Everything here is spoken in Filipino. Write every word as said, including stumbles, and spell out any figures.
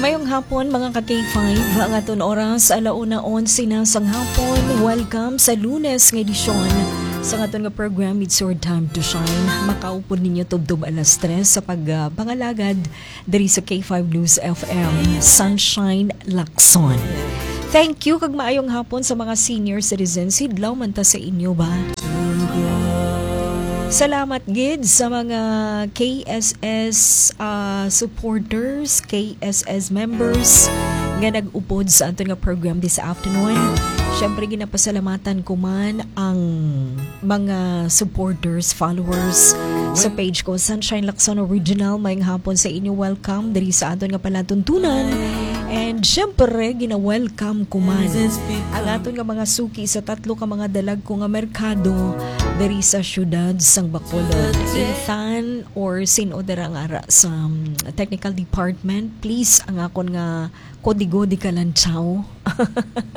Mayong hapon mga ka-K five, ang aton oras alauna onse na sang hapon. Welcome sa Lunes ng edisyon sa aton nga program It's Your Time to Shine. Makaupod ninyo tubtub alas tres sa pagpangalagad diri sa K five News F M Sunshine Lacson. Thank you kag maayong hapon sa mga senior citizens. Sidlaw man ta sa inyo ba? Salamat gid sa mga K S S uh, supporters, K S S members nga nag-upod sa aton nga program this afternoon. Syempre ginapasalamatan ko man ang mga supporters, followers sa page ko Sunshine Lacson Original. Mayong hapon sa inyo, welcome diri sa aton nga palatuntunan. And syempre, gina-welcome ko man ang aton nga mga suki sa tatlo ka mga dalag ko nga merkado diri sa syudad sang Bacolod. Ethan or sino dara nga ara sa um, technical department, please ang akon nga kodigo di kalantsaw.